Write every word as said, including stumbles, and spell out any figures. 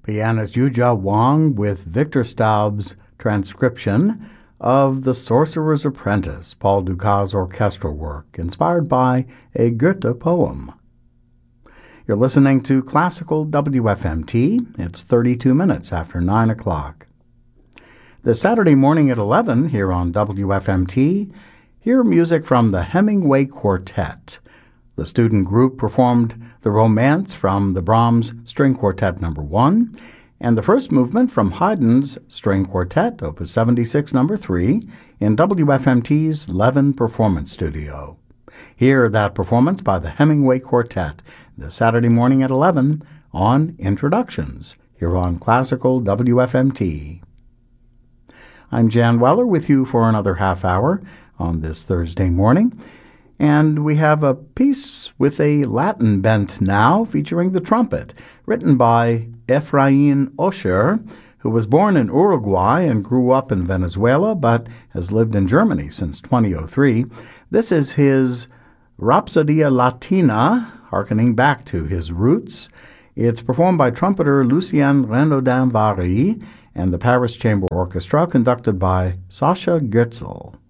Pianist Yujia Wang with Victor Staub's transcription of The Sorcerer's Apprentice, Paul Dukas' orchestral work, inspired by a Goethe poem. You're listening to Classical W F M T. It's thirty-two minutes after nine o'clock. This Saturday morning at eleven here on W F M T, hear music from the Hemingway Quartet. The student group performed the Romance from the Brahms String Quartet Number one and the first movement from Haydn's String Quartet, Opus seventy-six Number three, in W F M T's Levin Performance Studio. Hear that performance by the Hemingway Quartet this Saturday morning at eleven on Introductions here on Classical W F M T. I'm Jan Weller with you for another half hour on this Thursday morning, and we have a piece with a Latin bent now featuring the trumpet, written by Efrain Osher, who was born in Uruguay and grew up in Venezuela, but has lived in Germany since two thousand three. This is his Rhapsodia Latina, harkening back to his roots. It's performed by trumpeter Lucien Renaudin-Vary and the Paris Chamber Orchestra, conducted by Sasha Goetzel.